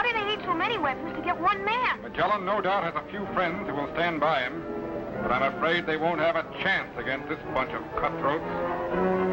do they need so many weapons to get one man? Magellan no doubt has a few friends who will stand by him, but I'm afraid they won't have a chance against this bunch of cutthroats.